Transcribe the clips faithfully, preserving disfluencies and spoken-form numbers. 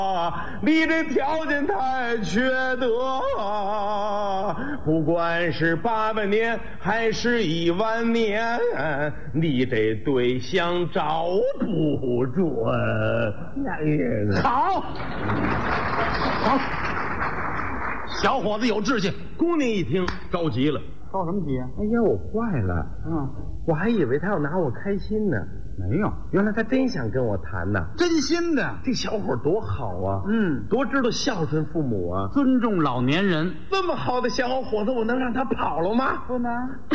你这条件太缺德，不管是八百年还是一万年，你这对象找不准。 好，好，小伙子有志气。 姑娘一听着急了， 着什么急啊？ 哎呀，我坏了！ 嗯， 我还以为他要拿我开心呢， 没有， 原来他真想跟我谈呢。 真心的。 这小伙多好啊！ 嗯， 多知道孝顺父母啊！ 尊重老年人。 这么好的小伙子，我能让他跑了吗？ 不能。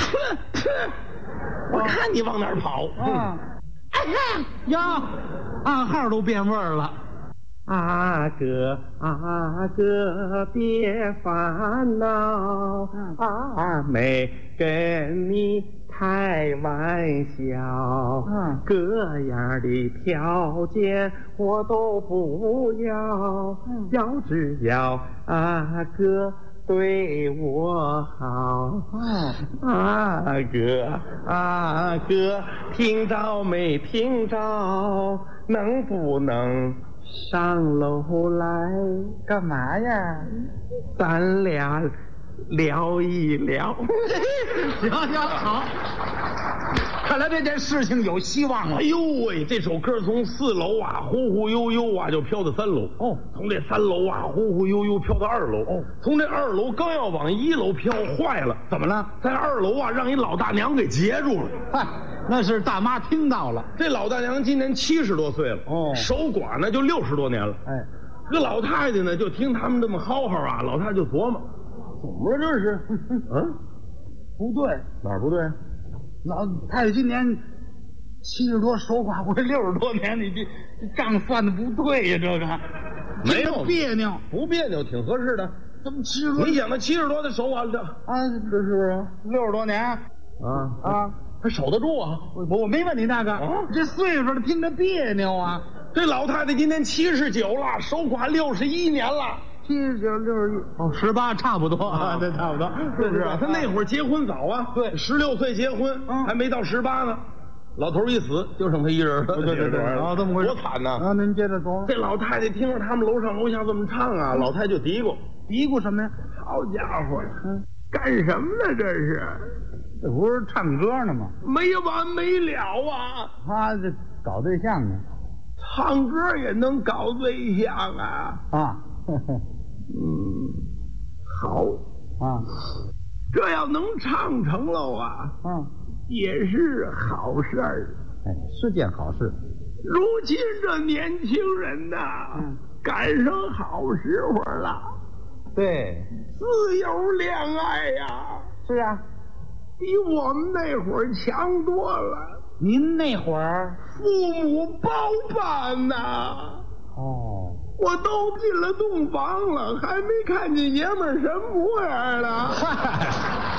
我看你往哪儿跑！ 啊，呀，暗号都变味儿了。 阿哥，阿哥别烦恼，阿妹跟你开玩笑， 嗯， 各样的条件我都不要， 嗯， 要只要阿哥对我好。 哦， 阿哥，阿哥，听着没听着？能不能上楼来干嘛呀？ 咱俩聊一聊？ 行行好，看来这件事情有希望了。 哎呦喂，这首歌从四楼啊忽忽悠悠啊就飘到三楼， 哦， 从这三楼啊忽忽悠悠飘到二楼， 哦， 从这二楼刚要往一楼飘，坏了， 怎么了？ 在二楼啊让一老大娘给截住了。 嗨，那是大妈听到了。 这老大娘今年七十多岁了， 哦， 守寡呢就六十多年了。 哎， 这老太太呢就听他们这么嚎嚎啊，老太太就琢磨，怎么了这是？嗯， 不对， 哪儿不对？ 老太太今年七十多，守寡会六十多年，你这这账算的不对呀，这个没有听着别扭， 不别扭，挺合适的。 怎么七十多？ 你想他七十多的守寡这啊， 这是不是？ 六十多年啊啊， 他守得住啊？ 我我没问你那个， 啊这岁数的听着别扭啊。 这老太太今年七十九了，守寡六十一年了。 七十九、六十一，哦，十八差不多啊，这差不多， 是不是？他那会儿结婚早啊， 对， 十六岁结婚， 嗯， 还没到十八呢。老头一死，就剩他一人了。 对对对，啊，这么回事， 多惨呐！ 啊，您接着说。 这老太太听着他们楼上楼下这么唱啊，老太太就嘀咕嘀咕什么呀？ 好家伙， 嗯， 干什么呢？这是， 这不是唱歌呢吗？ 没完没了啊！ 他这搞对象呢。 唱歌也能搞对象啊？ 啊， 嗯，好啊， 这要能唱成了啊， 嗯， 也是好事儿。 哎，是件好事。 如今这年轻人呐， 嗯， 赶上好时候了， 对， 自由恋爱呀， 是啊， 比我们那会儿强多了。 您那会儿， 父母包办呐， 哦， 我都进了洞房了，还没看见爷们儿什么模样呢。 嗨，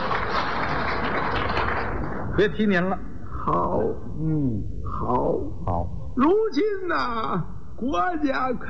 别提您了。 好， 嗯， 好， 好。 如今呐，国家